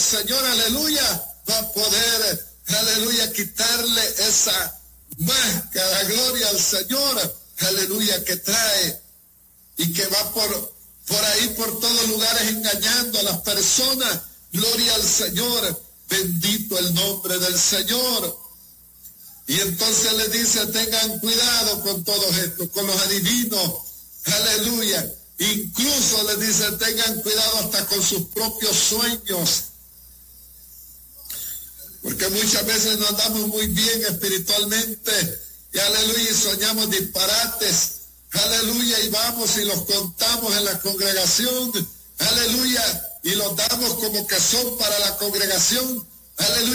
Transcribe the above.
Señor, aleluya, va a poder, aleluya, quitarle esa máscara, gloria al Señor, aleluya, que trae y que va por ahí, por todos lugares, engañando a las personas. Gloria al Señor, bendito el nombre del Señor. Y entonces le dice, tengan cuidado con todo esto, con los adivinos, aleluya. Incluso le dice, tengan cuidado hasta con sus propios sueños. Porque muchas veces no andamos muy bien espiritualmente, y aleluya, y soñamos disparates, aleluya, y vamos y los contamos en la congregación, aleluya, y los damos como que son para la congregación, aleluya.